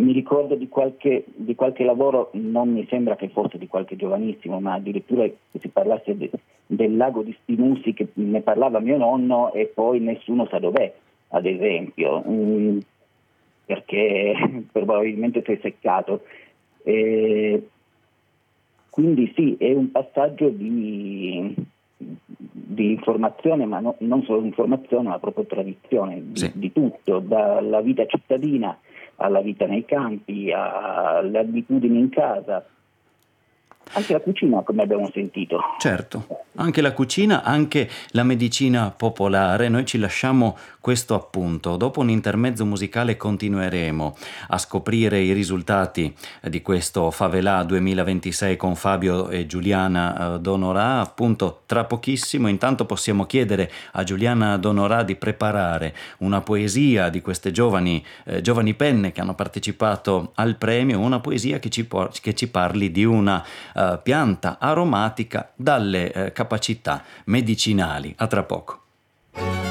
mi ricordo di qualche lavoro, non mi sembra che fosse di qualche giovanissimo, ma addirittura che si parlasse del lago di Spinussi, che ne parlava mio nonno e poi nessuno sa dov'è, ad esempio, perché probabilmente si è seccato. Quindi sì, è un passaggio di informazione, ma non solo informazione, ma proprio tradizione Sì. di tutto, dalla vita cittadina alla vita nei campi, alle abitudini in casa, anche la cucina, come abbiamo sentito. Certo, anche la cucina, anche la medicina popolare. Noi ci lasciamo questo appunto. Dopo un intermezzo musicale continueremo a scoprire i risultati di questo Favelà 2026 con Fabio e Giuliana Donorà. Appunto, tra pochissimo. Intanto possiamo chiedere a Giuliana Donorà di preparare una poesia di queste giovani penne che hanno partecipato al premio, una poesia che ci parli di una pianta aromatica dalle capacità medicinali. A tra poco.